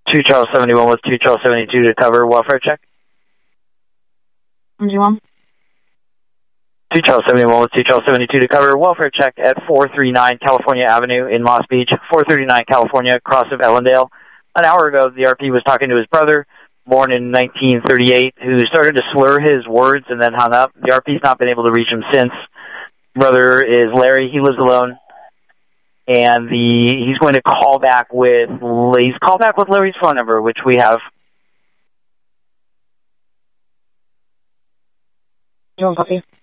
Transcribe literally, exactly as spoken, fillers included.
two Charles seventy-one with two Charles seventy-two to cover welfare check. What do you want? two Charles seventy-one with two Charles seventy-two to cover welfare check at four thirty-nine California Avenue in Moss Beach, four thirty-nine California, cross of Ellendale. An hour ago, the R P was talking to his brother, born in nineteen thirty-eight, who started to slur his words and then hung up. The R P's not been able to reach him since. Brother is Larry. He lives alone. And the he's going to call back with he's call back with Larry's phone number, which we have. You want coffee?